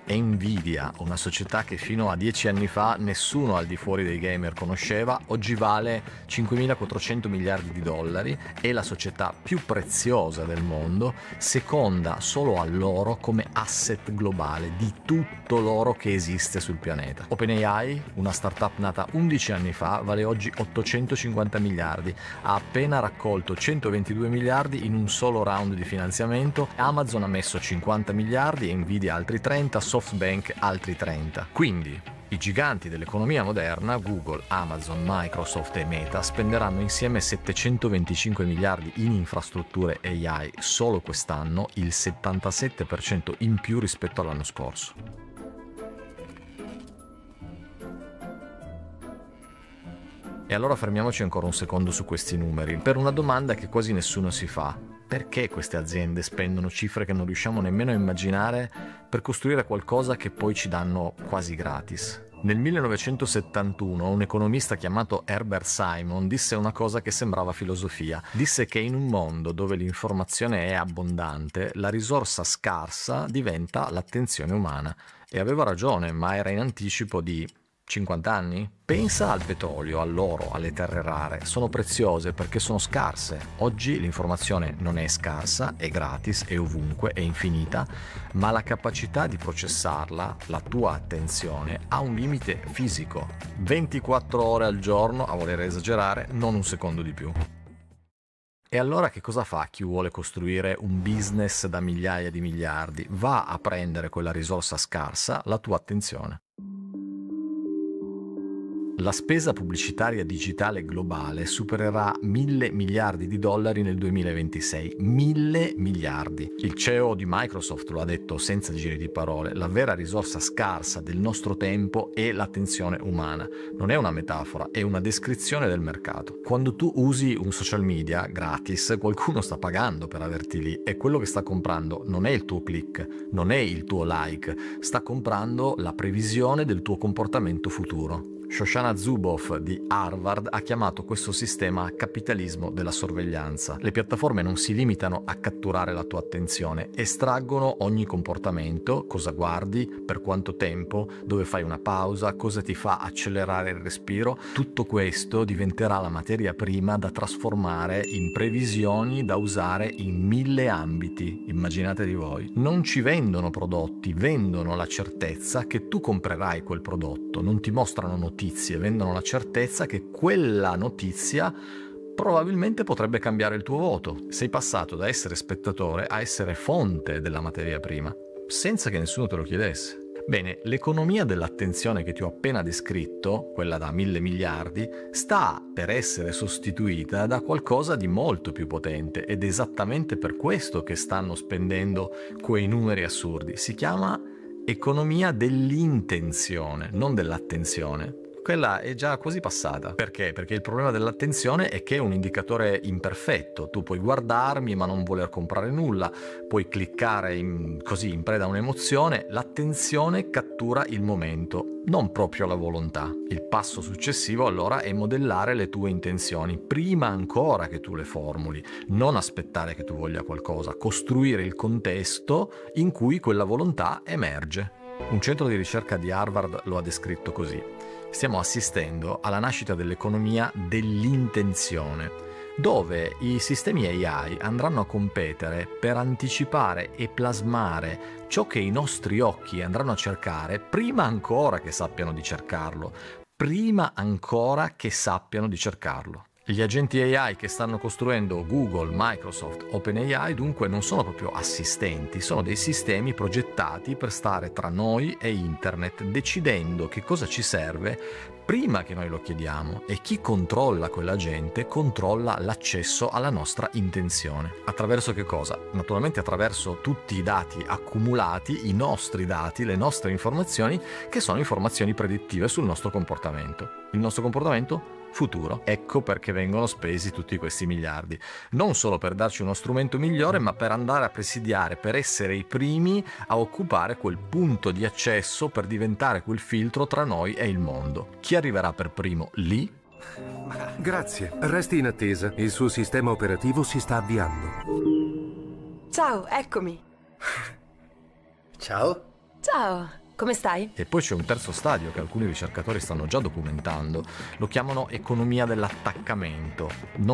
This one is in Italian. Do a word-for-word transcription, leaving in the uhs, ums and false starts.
Nvidia, una società che fino a dieci anni fa nessuno al di fuori dei gamer conosceva, oggi vale cinquemilaquattrocento miliardi di dollari, è la società più preziosa del mondo, seconda solo all'oro come asset globale di tutto l'oro che esiste sul pianeta. OpenAI, una startup nata undici anni fa, vale oggi ottocentocinquanta miliardi, ha appena raccolto centoventidue miliardi in un solo round di finanziamento, Amazon ha messo cinquanta miliardi, Nvidia altri trenta, SoftBank altri trenta. Quindi i giganti dell'economia moderna, Google, Amazon, Microsoft e Meta, spenderanno insieme settecentoventicinque miliardi in infrastrutture A I solo quest'anno, il settantasette per cento in più rispetto all'anno scorso. E allora fermiamoci ancora un secondo su questi numeri, per una domanda che quasi nessuno si fa. Perché queste aziende spendono cifre che non riusciamo nemmeno a immaginare per costruire qualcosa che poi ci danno quasi gratis? Nel millenovecentosettantuno un economista chiamato Herbert Simon disse una cosa che sembrava filosofia. Disse che in un mondo dove l'informazione è abbondante, la risorsa scarsa diventa l'attenzione umana. E aveva ragione, ma era in anticipo di cinquanta anni? Pensa al petrolio, all'oro, alle terre rare. Sono preziose perché sono scarse. Oggi l'informazione non è scarsa, è gratis, è ovunque, è infinita, ma la capacità di processarla, la tua attenzione, ha un limite fisico. ventiquattro ore al giorno, a voler esagerare, non un secondo di più. E allora che cosa fa chi vuole costruire un business da migliaia di miliardi? Va a prendere quella risorsa scarsa, la tua attenzione. La spesa pubblicitaria digitale globale supererà mille miliardi di dollari nel duemilaventisei. Mille miliardi. Il C E O di Microsoft lo ha detto senza giri di parole. La vera risorsa scarsa del nostro tempo è l'attenzione umana. Non è una metafora, è una descrizione del mercato. Quando tu usi un social media gratis, qualcuno sta pagando per averti lì e quello che sta comprando non è il tuo click, non è il tuo like, sta comprando la previsione del tuo comportamento futuro. Shoshana Zuboff di Harvard ha chiamato questo sistema capitalismo della sorveglianza. Le piattaforme non si limitano a catturare la tua attenzione, estraggono ogni comportamento, cosa guardi, per quanto tempo, dove fai una pausa, cosa ti fa accelerare il respiro. Tutto questo diventerà la materia prima da trasformare in previsioni da usare in mille ambiti. Immaginate di voi. Non ci vendono prodotti, vendono la certezza che tu comprerai quel prodotto, non ti mostrano notizie. Notizie, vendono la certezza che quella notizia probabilmente potrebbe cambiare il tuo voto. Sei passato da essere spettatore a essere fonte della materia prima, senza che nessuno te lo chiedesse. Bene, l'economia dell'attenzione che ti ho appena descritto, quella da mille miliardi, sta per essere sostituita da qualcosa di molto più potente ed è esattamente per questo che stanno spendendo quei numeri assurdi. Si chiama economia dell'intenzione, non dell'attenzione. Quella è già quasi passata. Perché? Perché il problema dell'attenzione è che è un indicatore imperfetto. Tu puoi guardarmi ma non voler comprare nulla, puoi cliccare in, così in preda a un'emozione. L'attenzione cattura il momento, non proprio la volontà. Il passo successivo allora è modellare le tue intenzioni, prima ancora che tu le formuli, non aspettare che tu voglia qualcosa, costruire il contesto in cui quella volontà emerge. Un centro di ricerca di Harvard lo ha descritto così. Stiamo assistendo alla nascita dell'economia dell'intenzione, dove i sistemi A I andranno a competere per anticipare e plasmare ciò che i nostri occhi andranno a cercare prima ancora che sappiano di cercarlo, prima ancora che sappiano di cercarlo. Gli agenti A I che stanno costruendo Google, Microsoft, OpenAI dunque non sono proprio assistenti, sono dei sistemi progettati per stare tra noi e internet, decidendo che cosa ci serve prima che noi lo chiediamo, e chi controlla quella gente controlla l'accesso alla nostra intenzione. Attraverso che cosa? Naturalmente attraverso tutti i dati accumulati, i nostri dati, le nostre informazioni, che sono informazioni predittive sul nostro comportamento. Il nostro comportamento futuro. Ecco perché vengono spesi tutti questi miliardi. Non solo per darci uno strumento migliore, ma per andare a presidiare, per essere i primi a occupare quel punto di accesso, per diventare quel filtro tra noi e il mondo. Chi arriverà per primo lì? Grazie. Resti in attesa. Il suo sistema operativo si sta avviando. Ciao, eccomi. Ciao. Ciao, come stai? E poi c'è un terzo stadio che alcuni ricercatori stanno già documentando, lo chiamano economia dell'attaccamento. Non